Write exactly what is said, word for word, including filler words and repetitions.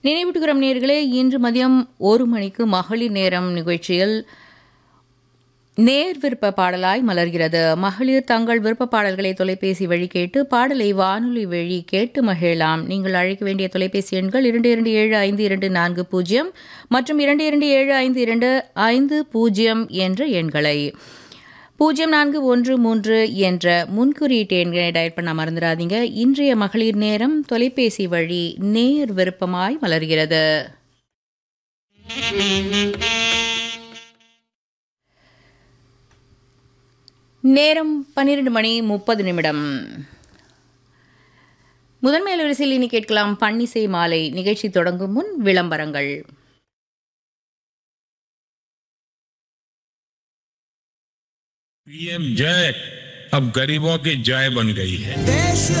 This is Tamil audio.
நினைவூட்டுகிறோம் நேயர்களே, இன்று மதியம் ஒரு மணிக்கு மகளிர் நேரம் நிகழ்ச்சியில் நேர் விருப்ப பாடலாய் மலர்கிறது. மகளிர் தங்கள் விருப்ப பாடல்களை தொலைபேசி வழி கேட்டு பாடலை வானொலி வழி கேட்டு மகிழலாம். நீங்கள் அழைக்க வேண்டிய தொலைபேசி எண்கள் இரண்டு இரண்டு ஏழு ஐந்து இரண்டு நான்கு பூஜ்ஜியம் மற்றும் இரண்டு இரண்டு ஏழு ஐந்து இரண்டு ஐந்து பூஜ்ஜியம் என்ற எண்களை பூஜ்ஜியம் நான்கு ஒன்று மூன்று என்ற முன்குறியீட்டு எண்களை டயல் பண்ண மறந்துடாதீங்க. இன்றைய மகளிர் நேரம் தொலைபேசி வழி நேர் விருப்பமாய் மலர்கிறது. நேரம் பன்னிரண்டு மணி முப்பது நிமிடம். முதன்மை அலைவரிசையில் இனி கேட்கலாம் பன்னிசை மாலை. நிகழ்ச்சி தொடங்கும் முன் விளம்பரங்கள். पीएम जय अब गरीबों की जय बन गई है.